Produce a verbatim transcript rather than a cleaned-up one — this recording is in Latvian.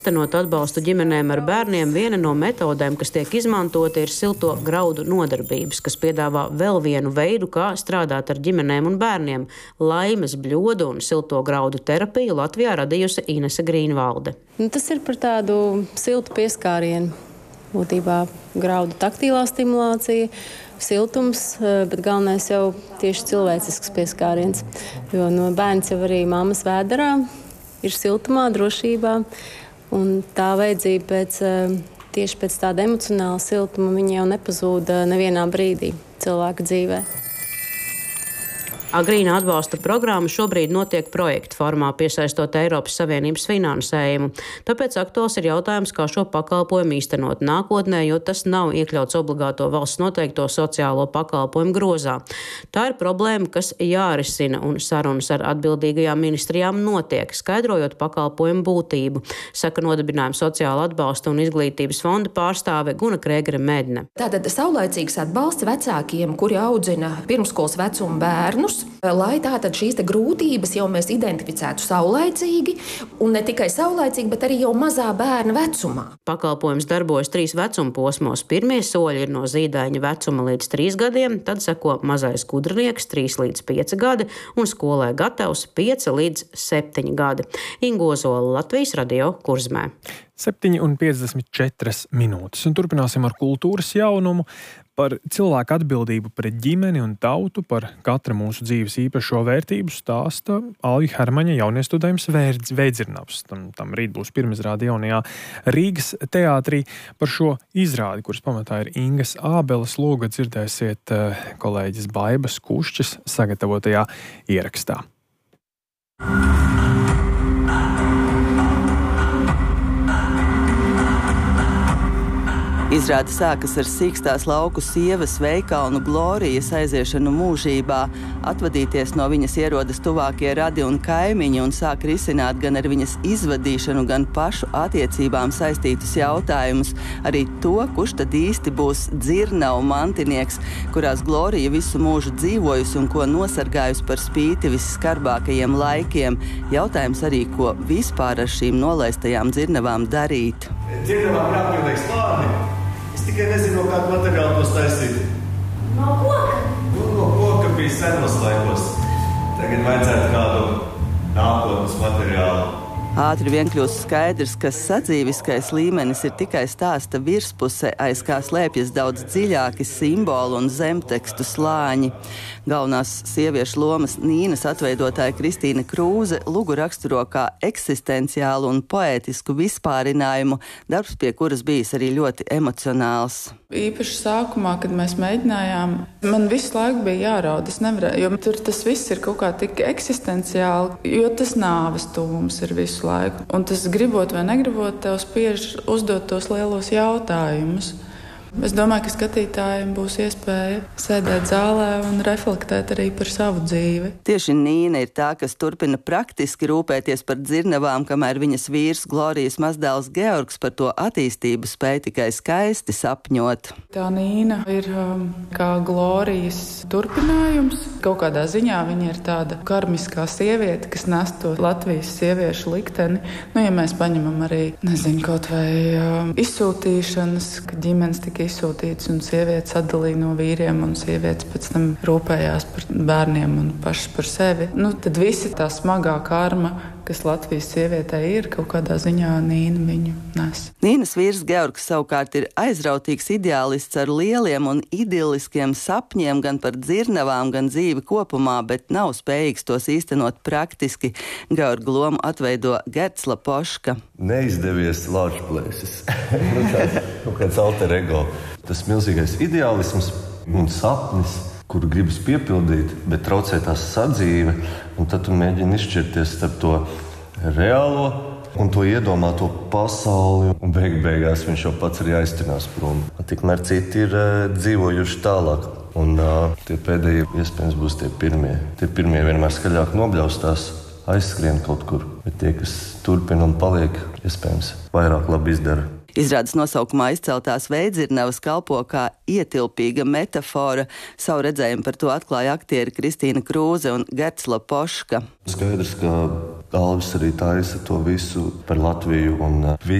Īstenot atbalstu ģimenēm ar bērniem, viena no metodēm, kas tiek izmantota, ir silto graudu nodarbības, kas piedāvā vēl vienu veidu, kā strādāt ar ģimenēm un bērniem. Laimes bļodu un silto graudu terapiju Latvijā radījusi Inese Grīnvalde. Nu, tas ir par tādu siltu pieskārienu. Būtībā graudu taktīlā stimulācija, siltums, bet galvenais jau tieši cilvēcisks pieskāriens. Jo no bērns jau arī mammas vēderā ir siltumā, drošībā. Un tā vajadzība pēc, tieši pēc tāda emocionāla siltuma viņa jau nepazūd nevienā brīdī cilvēka dzīvē. Agrīna atbalsta programma šobrīd notiek projekta formā, piesaistot Eiropas Savienības finansējumu. Tāpēc aktuāls ir jautājums, kā šo pakalpojumu īstenot nākotnē, jo tas nav iekļauts obligāto valsts noteikto sociālo pakalpojumu grozā. Tā ir problēma, kas jārisina, un sarunas ar atbildīgajām ministrijām notiek, skaidrojot pakalpojumu būtību, saka Nodibinājuma sociāla atbalsta un izglītības fonda pārstāve Guna Krēgere Medne. Tātad saulaicīgs atbalsts vecākiem, kuri audzina pirmskolas vecuma bērnus, lai tātad šīs te grūtības jau mēs identificētu saulaicīgi, un ne tikai saulaicīgi, bet arī jau mazā bērna vecumā. Pakalpojums darbojas trīs vecuma posmos. Pirmie soļi ir no zīdaiņa vecuma līdz trīs gadiem, tad seko mazais gudrinieks trīs līdz pieci gadi un skolai gatavs pieci līdz septiņi gadi. Inga Ozola, Latvijas radio Kurzmē. septiņi un piecdesmit četras minūtes, un turpināsim ar kultūras jaunumu. Par cilvēku atbildību pret ģimeni un tautu, par katra mūsu dzīves īpašo vērtību stāsta Alvija Hermaņa jauniestudējums Veidzirnavs. Tam, tam rīt būs pirmizrāde jaunajā Rīgas teātrī. Par šo izrādi, kuras pamatā ir Ingas Ābeles lūga, dzirdēsiet kolēģis Baibas Kušķis sagatavotajā ierakstā. Izrāde sākas ar Sīkstās lauku sievas Veikalnu Glorijas aiziešanu mūžībā. Atvadīties no viņas ierodas tuvākie radi un kaimiņi un sāk risināt gan ar viņas izvadīšanu, gan pašu attiecībām saistītus jautājumus. Arī to, kurš tad īsti būs Dzirnavu mantinieks, kurās Glorija visu mūžu dzīvojusi un ko nosargājusi par spīti visskarbākajiem laikiem. Jautājums arī, ko vispār ar šīm nolaistajām Dzirnavām darīt. Dzirnavām jāpieliek slāni. Es tikai nezinu, kādu materiālu tos taisīt. No koka? Nu, no koka bija senos laikos. Tagad vajadzētu kādu nākotnes materiālu. Ātri vien kļūst skaidrs, ka sadzīviskais līmenis ir tikai stāsta virspuse, aiz kā slēpjas daudz dziļāki simbolu un zemtekstu slāņi. Galvenās sieviešu lomas Nīnas atveidotāja Kristīna Krūze lugu raksturo kā eksistenciālu un poētisku vispārinājumu, darbs pie kuras bijis arī ļoti emocionāls. Īpaši sākumā, kad mēs mēģinājām, man visu laiku bija jāraud, es nevarēju, jo tur tas viss ir kaut kā tik eksistenciāli, jo tas nāves tuvums ir visu laiku. Un tas gribot vai negribot, tev spiež uzdot tos lielos jautājumus. Es domāju, ka skatītājiem būs iespēja sēdēt zālē un reflektēt arī par savu dzīvi. Tieši Nīna ir tā, kas turpina praktiski rūpēties par Dzirnavām, kamēr viņas vīrs Glorijas mazdēls Georgs par to attīstību spēj tikai skaisti sapņot. Tā Nīna ir um, kā Glorijas turpinājums. Kaut kādā ziņā viņa ir tāda karmiskā sieviete, kas nes to Latvijas sieviešu likteni. Nu, ja mēs paņemam arī, nezinu, kaut vai um, izsūtīšanas, ka ģimenes tika izsūtīts un sievietes atdalīja no vīriem un sievietes pēc tam rūpējās par bērniem un pašas par sevi. Nu, tad visi tā smagā karma, kas Latvijas sievietei ir, kaut kādā ziņā Nīna viņu nes. Nīnas vīrs Georgs savukārt ir aizrautīgs ideālists ar lieliem un idilliskiem sapņiem gan par Dzirnavām, gan dzīvi kopumā, bet nav spējīgs tos īstenot praktiski. Georga lomu atveido Gerts Lapoška. Neizdevies large places. nu, kāds, nu, kāds alter ego. Tas milzīgais ideālisms un sapnis, kuru gribas piepildīt, bet traucē tās sadzīve, un tad tu mēģini izšķirties starp to reālo un to iedomāto pasauli, un beig beigās viņš jau pats arī aiztinās prom. Tikmēr citi ir uh, dzīvojuši tālāk, un uh, tie pēdējie iespējams būs tie pirmie. Tie pirmie vienmēr skaļāk nobļaustās, aizskrien kaut kur, bet tie, kas turpina un paliek, iespējams vairāk labi izdara. Izrādes nosaukumā izceltās Veidzirnavas kalpo kā ietilpīga metafora. Savu redzējumu par to atklāja aktieri Kristīna Krūze un Gerts Lapoška. Skaidrs, ka Alvis arī taisa to visu par Latviju un